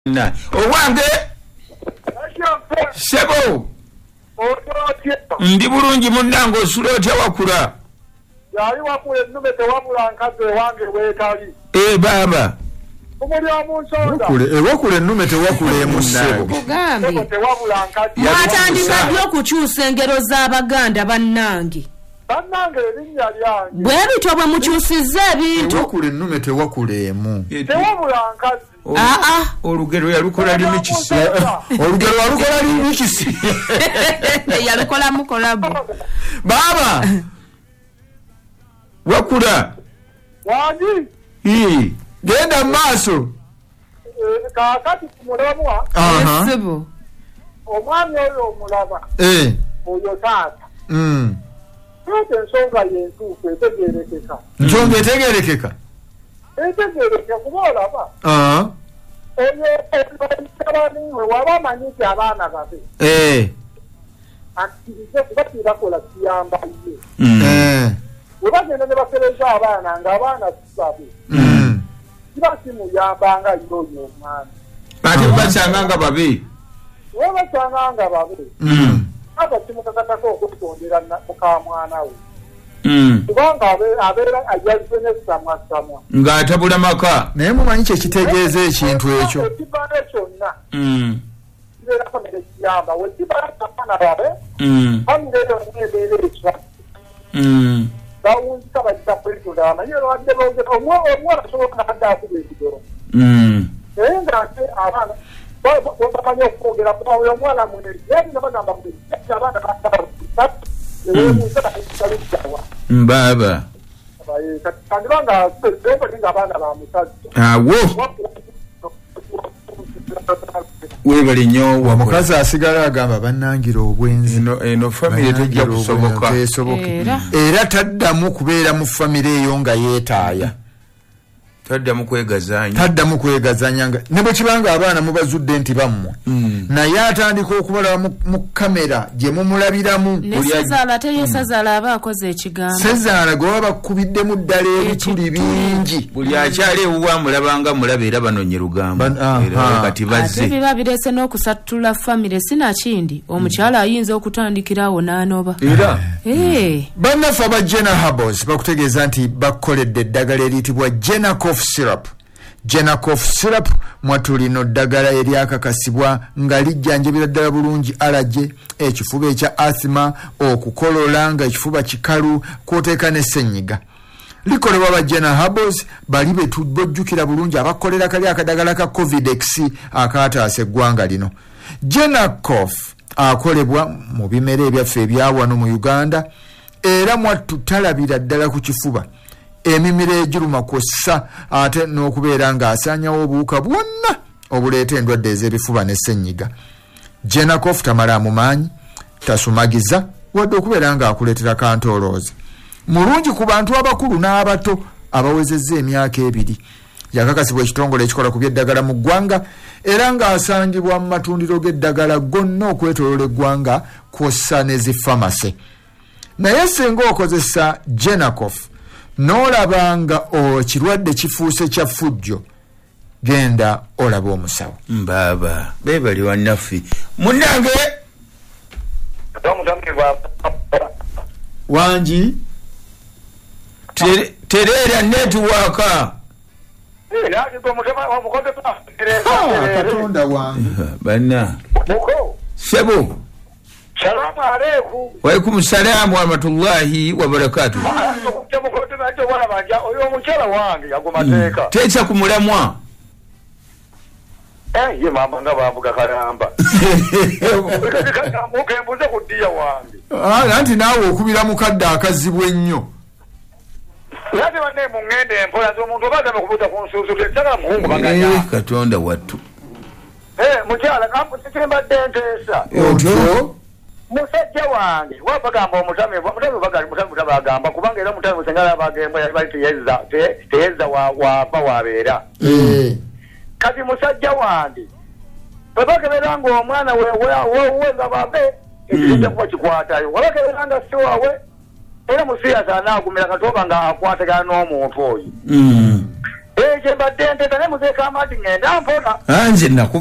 Na owange sebo ndi bulungi munnange osula otya wakula yali wakula ennume tewabula nkazi ewange weetali baba omuli omunsonda wakula ennume tewakula emunnange kugambi tewabula nkazi mwatandika ddi okukyusa engero z'Abaganda bannange erinnya lyange bwe bityo bwe mukyusizza ebintu wakula ennume tewakula emu tewabula nkazi olugero yalukola limikisi olugero walukola limikisi yalukola mukolabo baba wakula wangi genda maaso kaakati kumulamwa esibu omwami oyo omulaba oyo taata ate ensonga yentuufu etegeerekeka nsonga etegeerekeka etegeerekeka kuba olaba oyo abaniwe waba amanyi nti abaana babe akkirize kuba tibakola kiyamba ye we bagenda ne basereza abaana ng'abaana sibabe kiba kimuyambanga ye oyo omwami ate basanga nga babe we basanga nga babe aba kimukakatako okutondera mukamwana we kubanga abeera ajalize n'essamwasamwa ng'atabula maka naye mumanyi kyekitegeeza ekintu ekyo ekibala kyonna kibeera famire kiyamba we kibala abaana babe famire eyo neebeera ekya bawunzika bagita kwetunda bamanyi olwadde boogera omwana asobola nakadde akuba ekigero naye ng'ate abaana bamanyi okwogera oyo omwana munene naye nabagamba munene abaana baba kandibanga nga abaana ba musajja awo webali nnyo omukazi asigala agamba bannangira obwenzi eno famire tejja kusoboka era taddamu kubeera mu famire eyo nga yeetaaya taddamu kwegazanya ne bwe kibanga abaana mubazudde nti bammwe naye atandika okubalaba mu kamera gye mumulabiramu ne Sezaala teyesazaala aba akoze ekigambo Sezaala gwe baba bakubiddemu ddala ebituli bingi buli akyali ewuwa mulabanga mulaba era banonye lugambo kati bazze ate biba bireese n'okusatula famire sinakindi omukyala ayinza okutandikirawo n'anoba era bannaffe aba Jenna Herbals bakutegeeza nti bakoledde eddagala eriyitibwa Jenna Cough Syrup. Jenna Cough Syrup mwatulino ddagala eryakakasibwa nga lijjanjabira ddala bulungi allergy, ekifuba ekya asthma, okukolola nga ekifuba kikalu, kwoteeka ne ssenyiga. Likolebwa ba Jenna Herbals bali betubojjukira bulungi abakolera kali akadagala ka Covidex akaataasa eggwanga lino. Jenna Cough akolebwa mu bimera ebyaffe ebyawano mu Uganda era mwatutalabira ddala ku kifuba emimira egiruma kw'ossa ate n'okubeera ng'asaanyawo obuwuka bwonna obuleeta endwadde ez'ebifuba ne ssenyiga. Jenna Cough tamala mu maanyi, tasumagiza wadde okubeera ng'akuleetera kantooloozi. Mulungi ku bantu abakulu n'abato abawezezza emyaka 2. Yakakasibwa ekitongole ekikola ku by'eddagala mu ggwanga era ng'asangibwa mu matundiro g'eddagala gonna okwetooloola eggwanga kw'ossa ne zi famasi. Naye singa okozesa Jenna Cough n'olabanga ekirwadde kifuuse kya ffujjo, genda olaba omusawo. Baba bebali wannaffe munnange wangi tereera netiwaaka katonda wange banna sebo salamu aleikum waalaikum salaamu warahmatullahi wabarakatuh oyo omukyala wange yagumateeka teekya ku mulamwa ye mama nga bavuga kalamba mukembuze ku ddiya wange anti naawe okubira mukadde akazibwa ennyo ate banne muŋŋende empola nti omuntu oba agamba okubuuza ku nsuusu tesagala muhungu baganya katonda wattu mukyala kimbadde nteesa otyo musajja wange wabagamba omutame bagamba kubanga era omutame musengala bagamba bali teyezza wava wabeera kati musajja wange webakebera nga omwana we nga babe ekijja kuba kikwatayo wabakebera nga si wawe era musiyasa anaagumira katoba nga akwatagana n'omuntu oyo kyembadde nteeta ne muzeeka amadi ngenda mpona nze